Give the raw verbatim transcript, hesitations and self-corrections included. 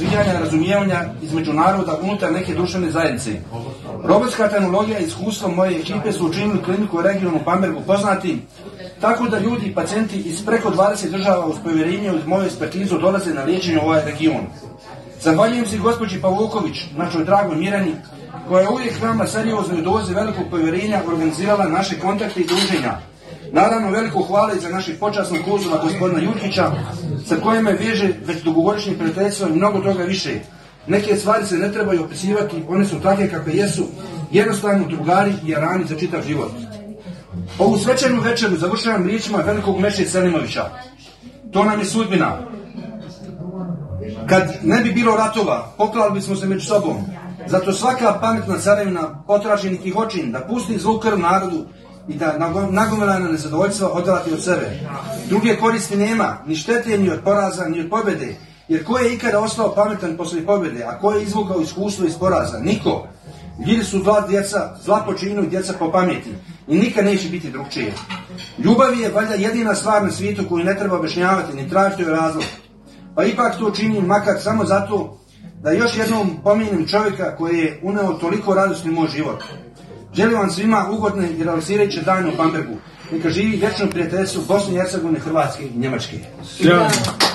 razvijanja i razumijevanja između naroda unutar neke društvene zajednice. Robotska tehnologija i iskustvo moje ekipe su učinili kliniku u regionu Bambergu poznatim, tako da ljudi i pacijenti iz preko dvadeset država uz povjerenje uz moju ekspertizu dolaze na liječenje u ovaj region. Zahvaljujem se gospođi Pavluković, našoj dragoj Mirjani, koja je uvijek nama seriozno i doze velikog povjerenja organizirala naše kontakte i druženja. Naravno, veliko hvala i za našeg počasnog konzula gospodina Jurkića, sa kojim me veže već dugogodišnji prijateljstvo i mnogo toga više. Neke stvari se ne trebaju opisivati, one su takve kakve jesu, jednostavno drugari i jarani za čitav život. Ovu svečanu večeru završavam riječima velikog Meše Selimovića. To nam je sudbina. Kad ne bi bilo ratova, poklali bismo se među sobom. Zato svaka pametna carevina potraži neki hočin da pusti zlu krv narodu i da nagomilana nezadovoljstva odvrati od sebe. Druge koristi nema, ni štete, ni od poraza, ni od pobjede, jer ko je ikada ostao pametan poslije pobjede, a ko je izvukao iskustvo iz poraza? Niko. Ljudi su zla djeca, zla po činu i djeca po pameti i nikad neće biti drugčije. Ljubav je valjda jedina stvar na svijetu koju ne treba objašnjavati, ni tražiti joj razlog. Pa ipak to činim makar samo zato da još jednom pomenem čovjeka koji je uneo toliko radosti u moj život. Želim vam svima ugodne i realizirajuće dane u Bambergu. Neka živi vječno prijateljstvo Bosne i Hercegovine, Hrvatske i Njemačke.